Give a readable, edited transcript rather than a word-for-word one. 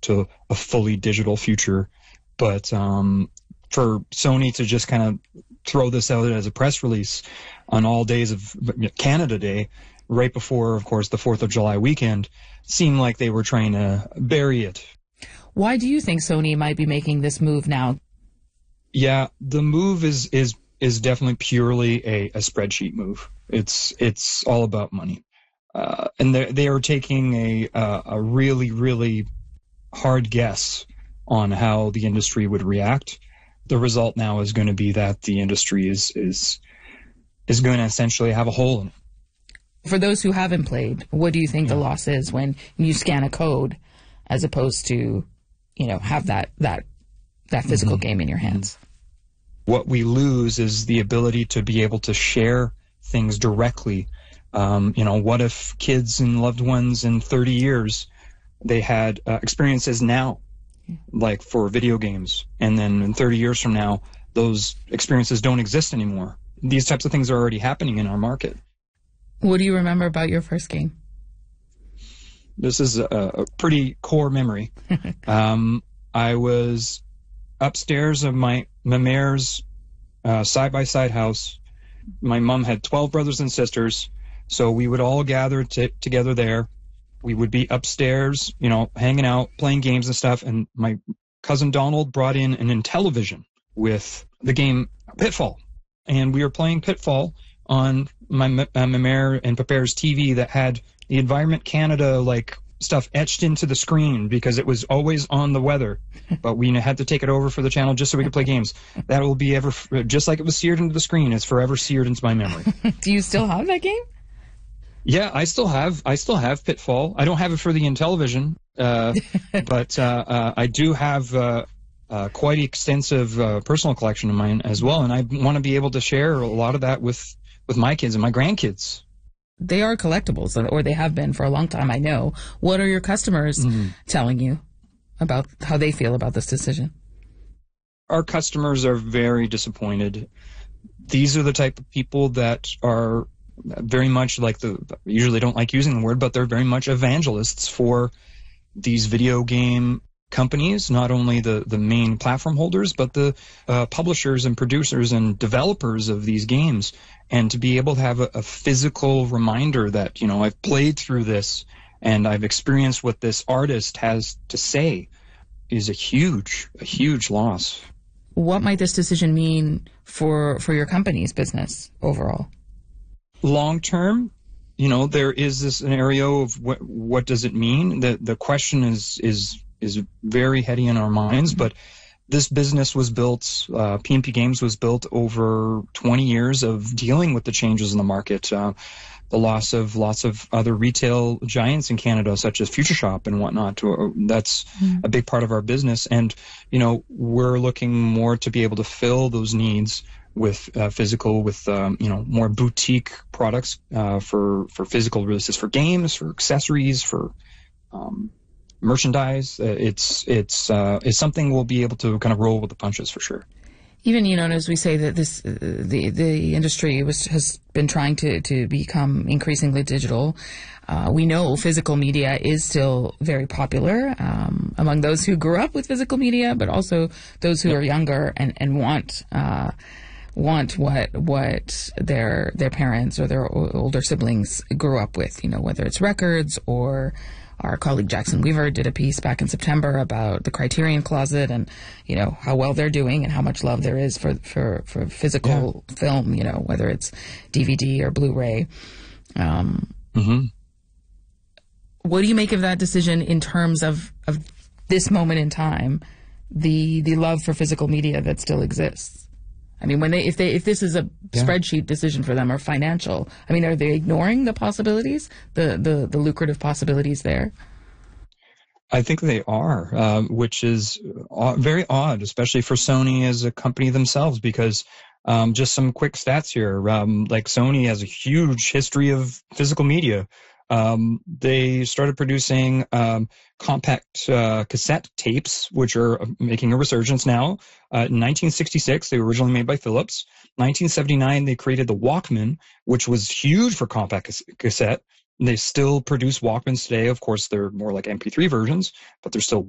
to a fully digital future. But for Sony to just kind of throw this out as a press release on all days of Canada Day, right before, of course, the 4th of July weekend, seemed like they were trying to bury it. Why do you think Sony might be making this move now? Yeah, the move is definitely purely a spreadsheet move. It's all about money. And they are taking a really, really hard guess on how the industry would react. The result now is going to be that the industry is going to essentially have a hole in it. For those who haven't played, what do you think the loss is when you scan a code as opposed to, have that physical game in your hands? What we lose is the ability to be able to share things directly. What if kids and loved ones in 30 years, they had experiences now, like for video games, and then in 30 years from now, those experiences don't exist anymore. These types of things are already happening in our market. What do you remember about your first game? This is a pretty core memory. I was upstairs of my mare's side-by-side house. My mom had 12 brothers and sisters, so we would all gather together there. We would be upstairs, hanging out, playing games and stuff, and my cousin Donald brought in an Intellivision with the game Pitfall. And we were playing Pitfall on my mare and Papa's TV that had the Environment Canada stuff etched into the screen because it was always on the weather, but we had to take it over for the channel just so we could play games. That will be just like it was seared into the screen. It's forever seared into my memory. Do you still have that game? Yeah, I still have Pitfall. I don't have it for the Intellivision, but I do have quite extensive personal collection of mine as well, and I want to be able to share a lot of that with my kids and my grandkids. They are collectibles, or they have been for a long time, I know. What are your customers telling you about how they feel about this decision? Our customers are very disappointed. These are the type of people that are very much usually don't like using the word, but they're very much evangelists for these video game companies, not only the main platform holders, but the publishers and producers and developers of these games. And to be able to have a physical reminder that, I've played through this and I've experienced what this artist has to say is a huge loss. What might this decision mean for your company's business overall? Long term, there is this scenario of what does it mean? The question is very heady in our minds, but this business was built, P&P Games was built over 20 years of dealing with the changes in the market, the loss of lots of other retail giants in Canada, such as Future Shop and whatnot. That's a big part of our business. And, we're looking more to be able to fill those needs with physical, with, more boutique products for physical releases, for games, for accessories, for merchandise. It's something we'll be able to kind of roll with the punches for sure. Even, as we say that the industry has been trying to become increasingly digital, we know physical media is still very popular among those who grew up with physical media, but also those who are younger and want what their parents or their older siblings grew up with, whether it's records or our colleague Jackson Weaver did a piece back in September about the Criterion Closet and, how well they're doing and how much love there is for physical film, whether it's DVD or Blu-ray. What do you make of that decision in terms of this moment in time, the love for physical media that still exists? I mean, if this is a spreadsheet decision for them or financial, are they ignoring the possibilities, the lucrative possibilities there? I think they are, which is very odd, especially for Sony as a company themselves, because just some quick stats here, Sony has a huge history of physical media. They started producing compact cassette tapes, which are making a resurgence now. In 1966, they were originally made by Philips. 1979, they created the Walkman, which was huge for compact cassette. They still produce Walkmans today. Of course, they're more like MP3 versions, but they're still